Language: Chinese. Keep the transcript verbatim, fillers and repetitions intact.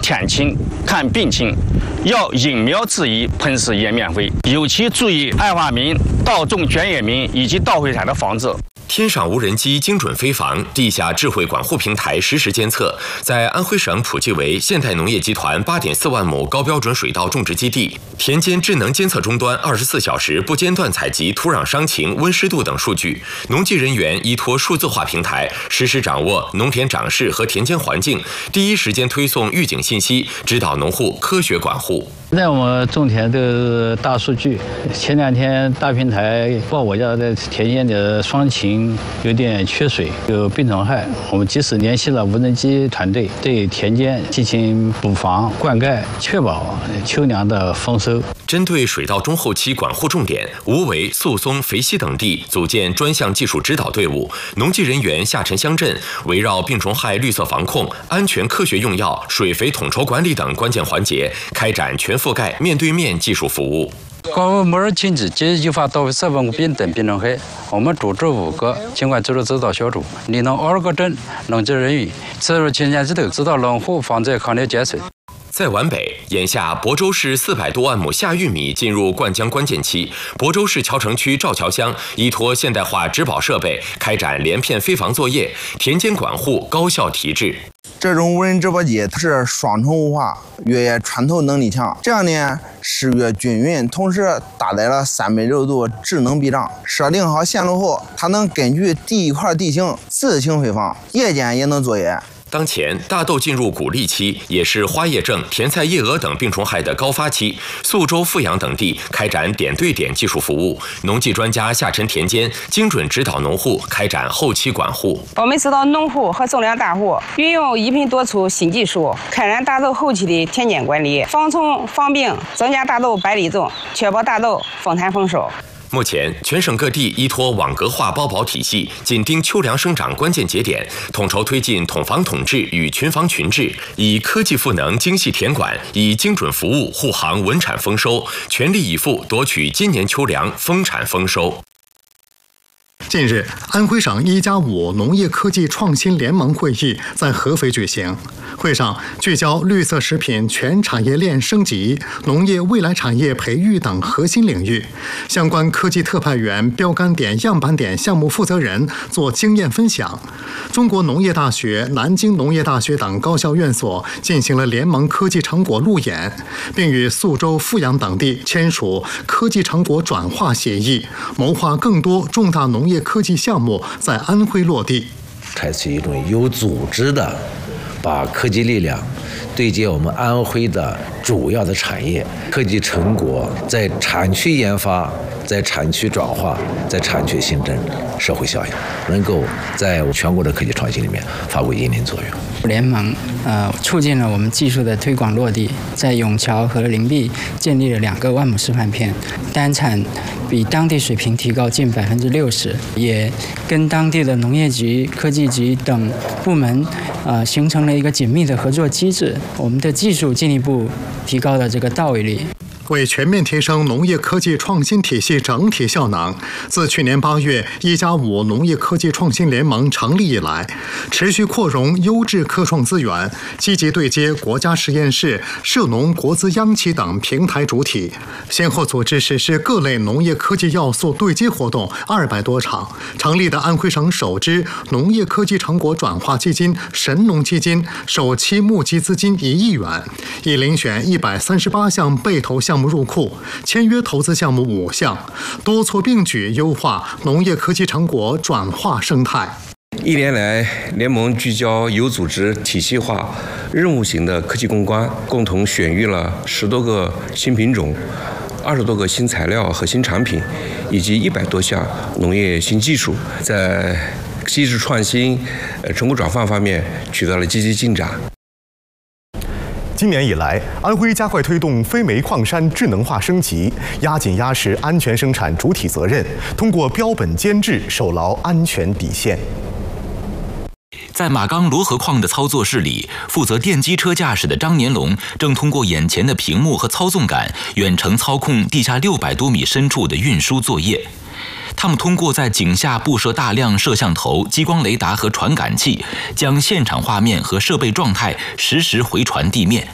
天气、看病情，要因苗制宜，喷施也免费。尤其注意二化敏、稻种卷叶敏以及稻灰产的防治。 天上无人机精准飞防，地下智慧管护平台实时监测，在安徽省普及为现代农业集团八点四万亩高标准水稻种植基地，田间智能监测终端二十四小时不间断采集土壤伤情、温湿度等数据，农技人员依托数字化平台，实时掌握农田长势和田间环境，第一时间推送预警信息，指导农户科学管护。 现在我们种田都是大数据。前两天大平台报我家的田间的双芹有点缺水，有病虫害，我们及时联系了无人机团队，对田间进行补防、灌溉，确保秋粮的丰收。 针对水稻中后期管护重点，无为、宿松、肥西等地组建专项技术指导队伍，农技人员下沉乡镇，围绕病虫害绿色防控、安全科学用药、水肥统筹管理等关键环节，开展全覆盖面对面技术服务。 高木耳青子及诱发稻色纹病等病虫害，我们组织五个监管制度指导小组，领导二个镇农技人员，深入田间指导，指导农户防治抗流减水。 在皖北，眼下亳州市四百多万亩夏玉米进入灌浆关键期。亳州市谯城区赵桥乡依托现代化植保设备，开展连片飞防作业，田间管护高效提质。 这种无人植保机它是双重雾化，越穿透能力强，这样呢是越均匀，同时搭载了三百六十度智能避障。设定好线路后，它能根据地块地形自行飞防，夜间也能作业。 当前，大豆进入谷粒期，也是花叶症、甜菜叶蛾等病虫害的高发期。宿州、阜阳等地开展点对点技术服务，农技专家下沉田间，精准指导农户开展后期管护。 我们指导农户和种粮大户运用一品多出新技术，开展大豆后期的田间管理，防虫防病，增加大豆百粒种，确保大豆丰产丰收。 目前，全省各地依托网格化包保体系，紧盯秋粮生长关键节点，统筹推进统防统治与群防群治，以科技赋能精细田管，以精准服务护航稳产丰收，全力以赴夺取今年秋粮丰产丰收。 近日，安徽省“一加五”农业科技创新联盟会议在合肥举行。会上聚焦绿色食品全产业链升级、农业未来产业培育等核心领域，相关科技特派员、标杆点、样板点项目负责人做经验分享。中国农业大学、南京农业大学等高校院所进行了联盟科技成果路演，并与宿州、阜阳等地签署科技成果转化协议，谋划更多重大农业科技项目在安徽落地， 采取一种有组织的，把科技力量对接我们安徽的主要的产业，科技成果在产区研发、在产区转化、在产区新增社会效应，能够在全国的科技创新里面发挥引领作用。 联盟呃促进了我们技术的推广落地，在永桥和灵璧建立了两个万亩示范片，单产比当地水平提高近百分之六十，也跟当地的农业局、科技局等部门呃形成了一个紧密的合作机制，我们的技术进一步提高了这个到位率。 为全面提升农业科技创新体系整体效能，自去年八月“一加五”农业科技创新联盟成立以来，持续扩容优质科创资源，积极对接国家实验室、涉农国资央企等平台主体，先后组织实施各类农业科技要素对接活动二百多场，成立的安徽省首支农业科技成果转化基金“神农基金”首期募集资金一亿元，已遴选一百三十八项被投项目入库，签约投资项目五项，多措并举优化农业科技成果转化生态。 一年来，联盟聚焦有组织、体系化、任务型的科技攻关，共同选育了十多个新品种、二十多个新材料和新产品，以及一百多项农业新技术，在技术创新、呃成果转换方面取得了积极进展。 今年以来，安徽加快推动非煤矿山智能化升级，压紧压实安全生产主体责任，通过标本监制守牢安全底线。 在马钢罗河矿的操作室里，负责电机车驾驶的张年龙正通过眼前的屏幕和操纵杆，远程操控地下六百多米深处的运输作业。他们通过在井下布设大量摄像头、激光雷达和传感器，将现场画面和设备状态实时回传地面。